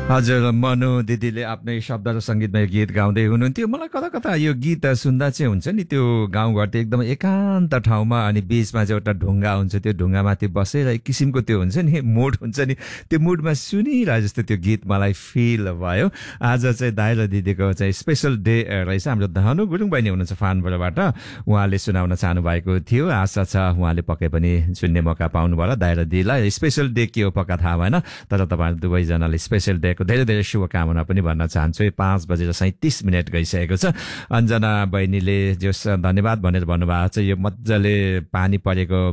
हजुर मनु दिदीले आफ्नै शब्द र सङ्गीतमा यो गीत गाउँदै हुनुहुन्थ्यो मलाई कता कता यो गीत सुन्दा चाहिँ हुन्छ नि त्यो गाउँघर त्यो एकदम एकान्त ठाउँमा अनि बीचमा चाहिँ एउटा ढुङ्गा हुन्छ त्यो ढुङ्गामाथि बसेर एक किसिमको त्यो हुन्छ नि मुड हुन्छ नि त्यो मुडमा सुनिरहे जस्तो त्यो गीत मलाई फिल भयो आज चाहिँ दाइ र दिदीको चाहिँ स्पेसल डे रहेछ हाम्रो धनु गुरुङ बहिनी हुनुहुन्छ फानबाट उहाँले सुनाउन चाहनु भएको थियो आशा छ उहाँले पक्कै पनि सुन्ने मौका पाउनु भयो दाइ र दिदीलाई स्पेसल डे के हो पक्का थाहा भएन तर तपाईँहरू दुवैजनाले स्पेसल डे धेरै धेरै शुभकामना पनि भन्न चाहन्छु 5:37 गइसकेको छ अञ्जना बहिनीले जस धन्यवाद भनेर भन्नुभएको छ यो मजाले पानी परेको